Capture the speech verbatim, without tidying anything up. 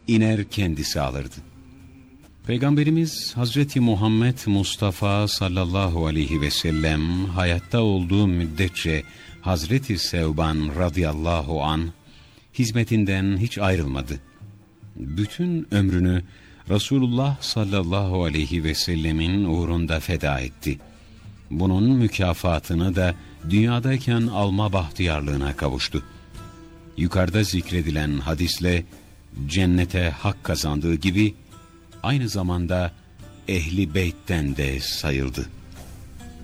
iner kendisi alırdı. Peygamberimiz Hazreti Muhammed Mustafa sallallahu aleyhi ve sellem hayatta olduğu müddetçe Hazreti Sevban radıyallahu an hizmetinden hiç ayrılmadı. Bütün ömrünü Resulullah sallallahu aleyhi ve sellemin uğrunda feda etti. Bunun mükafatını da dünyadayken alma bahtiyarlığına kavuştu. Yukarıda zikredilen hadisle cennete hak kazandığı gibi aynı zamanda ehli beytten de sayıldı.